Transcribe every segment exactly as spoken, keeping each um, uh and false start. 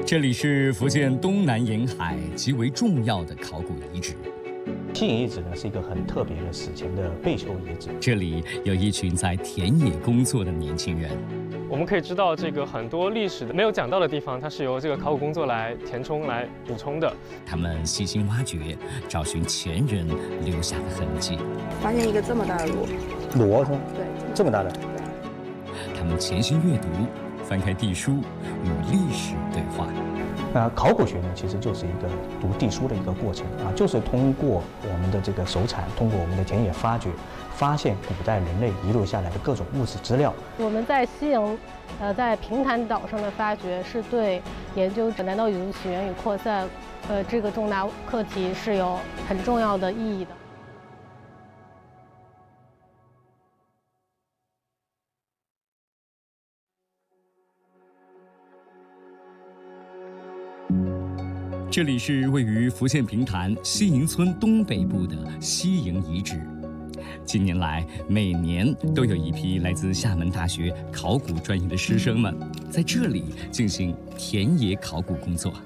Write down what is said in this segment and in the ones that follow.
这里是福建东南沿海极为重要的考古遗址。 西营遗址呢是一个很特别的史前的贝丘遗址。 这里有一群在田野工作的年轻人。 我们可以知道，这个很多历史没有讲到的地方，它是由这个考古工作来填充、来补充的。 他们细心挖掘，找寻前人留下的痕迹。 发现一个这么大的螺， 螺是吗？ 对， 这么大的。 他们潜心阅读，翻开地书，与历史对话。 那考古学呢，其实就是一个读地书的一个过程啊，就是通过我们的这个手产，通过我们的田野发掘，发现古代人类遗留下来的各种物质资料。 我们在西营，呃，在平潭岛上的发掘，是对研究南岛语族起源与扩散，呃，这个重大课题是有很重要的意义的。 这里是位于福建平潭西营村东北部的西营遗址。近年来，每年都有一批来自厦门大学考古专业的师生们在这里进行田野考古工作。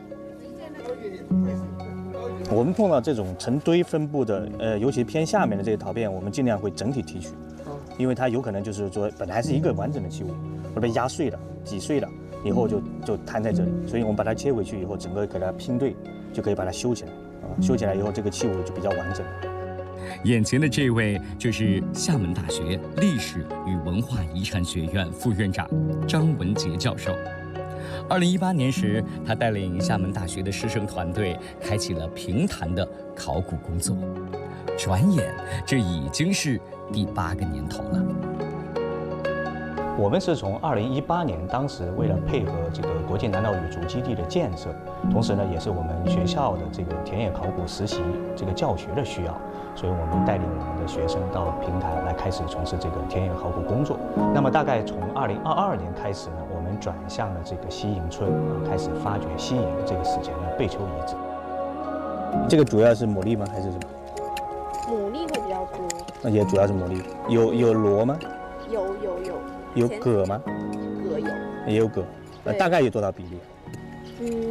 我们碰到这种成堆分布的，呃，尤其偏下面的这些陶片，我们尽量会整体提取，因为它有可能就是说本来是一个完整的器物，会被压碎了、挤碎了。以后就就摊在这里，所以我们把它切回去以后，整个给它拼对，就可以把它修起来啊。修起来以后，这个器物就比较完整。 眼前的这位就是厦门大学历史与文化遗产学院副院长张文杰教授。二零一八年时，他带领厦门大学的师生团队，开启了平潭的考古工作。转眼，这已经是第八个年头了。 我们是从二零一八年，当时为了配合这个国际南岛语族基地的建设，同时呢，也是我们学校的这个田野考古实习这个教学的需要，所以我们带领我们的学生到平潭来开始从事这个田野考古工作。那么大概从二零二二年开始呢，我们转向了这个西营村，开始发掘西营这个史前的贝丘遗址。这个主要是牡蛎吗？还是什么？ 牡蛎会比较多。 那也主要是牡蛎。有有螺吗？ 有有有。 有蛤吗？ 蛤有， 也有蛤，呃，大概有多少比例？ 嗯，